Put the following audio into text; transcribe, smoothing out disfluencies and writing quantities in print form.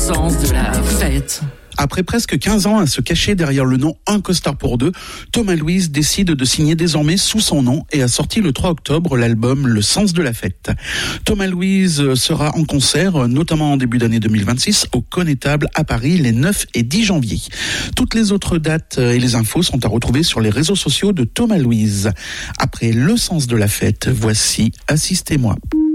sens de la fête. Après presque 15 ans à se cacher derrière le nom Un costard pour deux, Thomas Louise décide de signer désormais sous son nom et a sorti le 3 octobre l'album Le sens de la fête. Thomas Louise sera en concert, notamment en début d'année 2026, au Connétable à Paris les 9 et 10 janvier. Toutes les autres dates et les infos sont à retrouver sur les réseaux sociaux de Thomas Louise. Après Le sens de la fête, voici Assistez-moi.